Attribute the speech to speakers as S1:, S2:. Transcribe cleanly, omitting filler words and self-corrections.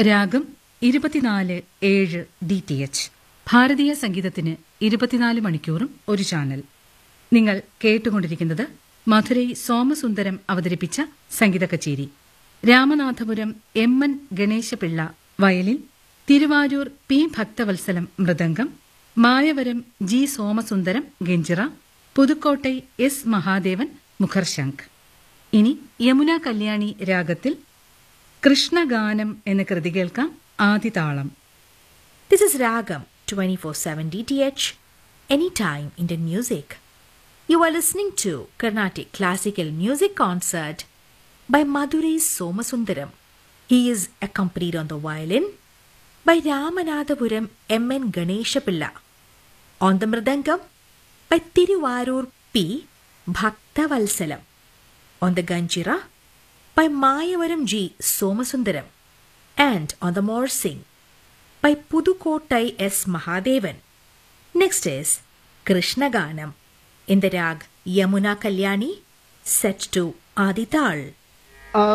S1: രാഗം 24/7 DTH. ഭാരതീയ സംഗീതത്തിന് 24 മണിക്കൂറും ഒരു ചാനൽ. നിങ്ങൾ കേട്ടുകൊണ്ടിരിക്കുന്നത് മധുരൈ സോമസുന്ദരം അവതരിപ്പിച്ച സംഗീത കച്ചേരി. Ramanathapuram MN ഗണേശപിള്ള violin, Thiruvarur P Bhakthavatsalam mridangam, മായവരം G Somasundaram ganjira, Pudukkottai S Mahadevan മുഖർശംഖ്. ഇനി യമുന കല്യാണി രാഗത്തിൽ കൃഷ്ണഗാനം എന്ന കൃതി കേൾക്കാം. ആദിതാളം.
S2: This is Ragam 24/7 DTH, anytime Indian music. You are listening to Carnatic Classical Music Concert by Madurai Somasundaram. He is accompanied on the violin by Ramanathapuram MN Ganeshapilla, on the mridangam by Tiruvarur P Bhaktavalsalam, on the ganjira by Mayavaram G Somasundaram, and on the morsing by Pudukottai S Mahadevan. Next is Krishnaganam in the rag Yamuna Kalyani, set to Adital.